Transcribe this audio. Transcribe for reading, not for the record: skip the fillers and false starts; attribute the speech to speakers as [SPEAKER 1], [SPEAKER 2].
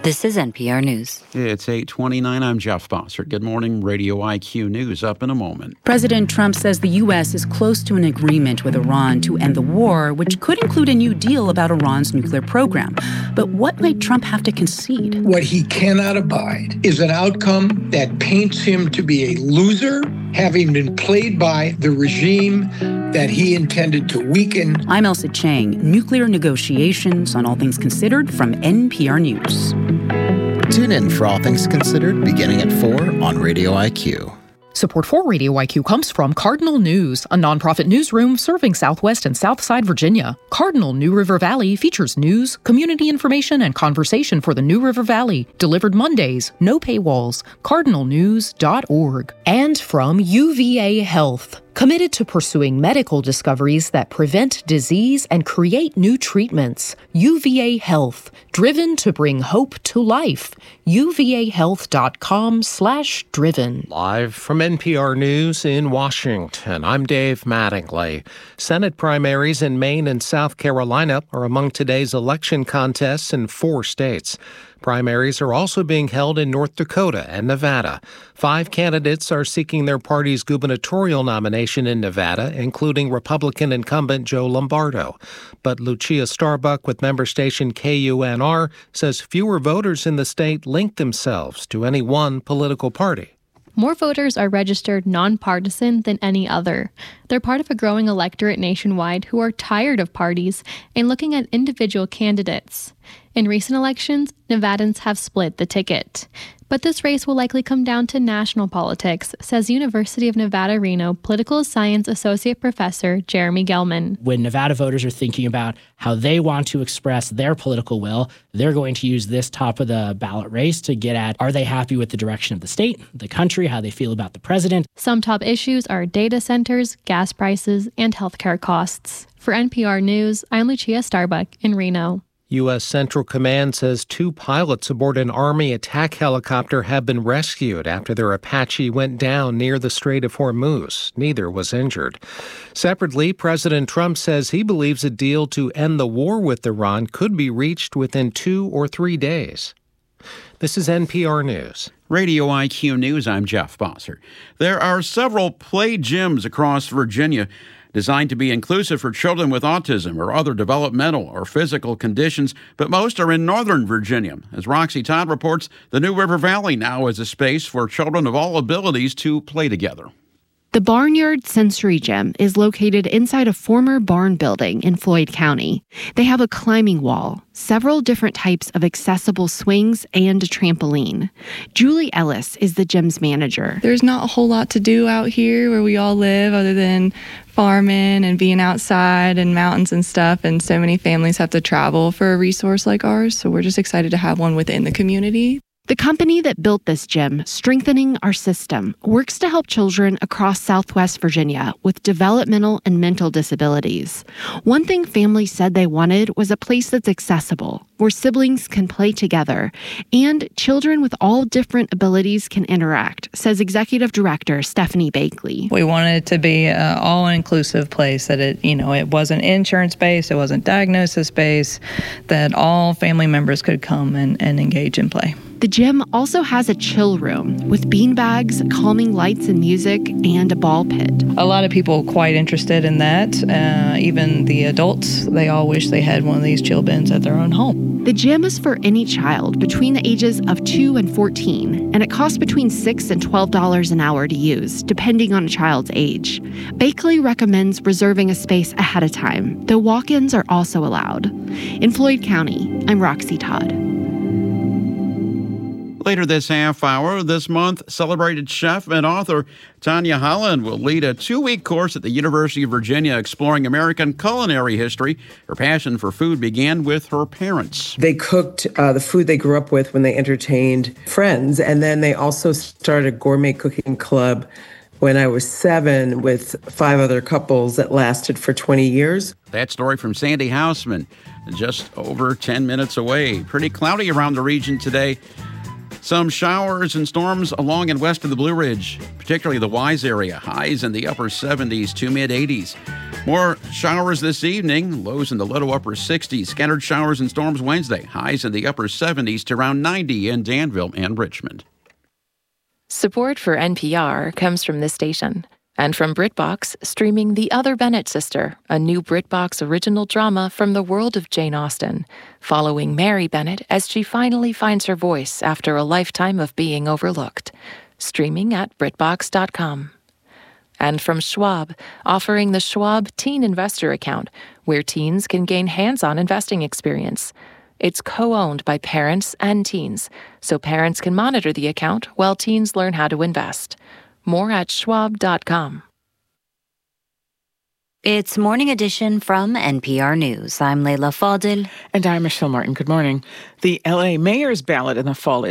[SPEAKER 1] This is NPR News.
[SPEAKER 2] It's 8:29. I'm Jeff Bossert. Good morning. Radio IQ News up in a moment.
[SPEAKER 3] President Trump says the U.S. is close to an agreement with Iran to end the war, which could include a new deal about Iran's nuclear program. But what might Trump have to concede?
[SPEAKER 4] What he cannot abide is an outcome that paints him to be a loser, having been played by the regime that he intended to weaken.
[SPEAKER 3] I'm Elsa Chang. Nuclear negotiations on All Things Considered from NPR News.
[SPEAKER 5] Tune in for All Things Considered beginning at 4 on Radio IQ.
[SPEAKER 6] Support for Radio IQ comes from Cardinal News, a nonprofit newsroom serving Southwest and Southside Virginia. Cardinal New River Valley features news, community information, and conversation for the New River Valley. Delivered Mondays, no paywalls. cardinalnews.org. And from UVA Health, committed to pursuing medical discoveries that prevent disease and create new treatments. UVA Health, driven to bring hope to life. uvahealth.com/driven.
[SPEAKER 7] Live from NPR News in Washington, I'm Dave Mattingly. Senate primaries in Maine and South Carolina are among today's election contests in 4 states. Primaries are also being held in North Dakota and Nevada. 5 candidates are seeking their party's gubernatorial nomination in Nevada, including Republican incumbent Joe Lombardo. But Lucia Starbuck with member station KUNR says fewer voters in the state link themselves to any one political party.
[SPEAKER 8] More voters are registered nonpartisan than any other. They're part of a growing electorate nationwide who are tired of parties and looking at individual candidates. In recent elections, Nevadans have split the ticket. But this race will likely come down to national politics, says University of Nevada, Reno political science associate professor Jeremy Gelman.
[SPEAKER 9] When Nevada voters are thinking about how they want to express their political will, they're going to use this top of the ballot race to get at, are they happy with the direction of the state, the country, how they feel about the president?
[SPEAKER 8] Some top issues are data centers, gas prices, and healthcare costs. For NPR News, I'm Lucia Starbuck in Reno.
[SPEAKER 7] U.S. Central Command says 2 pilots aboard an Army attack helicopter have been rescued after their Apache went down near the Strait of Hormuz. Neither was injured. Separately, President Trump says he believes a deal to end the war with Iran could be reached within 2 or 3 days. This is NPR News.
[SPEAKER 2] Radio IQ News, I'm Jeff Bossert. There are several play gyms across Virginia designed to be inclusive for children with autism or other developmental or physical conditions, but most are in Northern Virginia. As Roxy Todd reports, the New River Valley now is a space for children of all abilities to play together.
[SPEAKER 10] The Barnyard Sensory Gym is located inside a former barn building in Floyd County. They have a climbing wall, several different types of accessible swings, and a trampoline. Julie Ellis is the gym's manager.
[SPEAKER 11] There's not a whole lot to do out here where we all live other than farming and being outside and mountains and stuff, and so many families have to travel for a resource like ours, so we're just excited to have one within the community.
[SPEAKER 10] The company that built this gym, Strengthening Our System, works to help children across Southwest Virginia with developmental and mental disabilities. One thing families said they wanted was a place that's accessible, where siblings can play together, and children with all different abilities can interact, says Executive Director Stephanie Bakley.
[SPEAKER 12] We wanted it to be an all-inclusive place, that it wasn't insurance-based, it wasn't diagnosis-based, that all family members could come and engage and play.
[SPEAKER 10] The gym also has a chill room with beanbags, calming lights and music, and a ball pit.
[SPEAKER 12] A lot of people quite interested in that. Even the adults, they all wish they had one of these chill bins at their own home.
[SPEAKER 10] The gym is for any child between the ages of 2 and 14, and it costs between $6 and $12 an hour to use, depending on a child's age. Bakley recommends reserving a space ahead of time, though walk-ins are also allowed. In Floyd County, I'm Roxy Todd.
[SPEAKER 2] Later this half hour, this month, celebrated chef and author Tanya Holland will lead a 2-week course at the University of Virginia exploring American culinary history. Her passion for food began with her parents.
[SPEAKER 13] They cooked the food they grew up with when they entertained friends, and then they also started a gourmet cooking club when I was 7 with 5 other couples that lasted for 20 years.
[SPEAKER 2] That story from Sandy Hausman, just over 10 minutes away. Pretty cloudy around the region today. Some showers and storms along and west of the Blue Ridge, particularly the Wise area. Highs in the upper 70s to mid 80s. More showers this evening. Lows in the low to upper 60s. Scattered showers and storms Wednesday. Highs in the upper 70s to around 90 in Danville and Richmond.
[SPEAKER 1] Support for NPR comes from this station and from BritBox, streaming The Other Bennett Sister, a new BritBox original drama from the world of Jane Austen, following Mary Bennett as she finally finds her voice after a lifetime of being overlooked. Streaming at BritBox.com. And from Schwab, offering the Schwab Teen Investor Account, where teens can gain hands-on investing experience. It's co-owned by parents and teens, so parents can monitor the account while teens learn how to invest. More at schwab.com.
[SPEAKER 14] It's Morning Edition from NPR News. I'm Leila Fadel.
[SPEAKER 15] And I'm Michelle Martin. Good morning. The L.A. mayor's ballot in the fall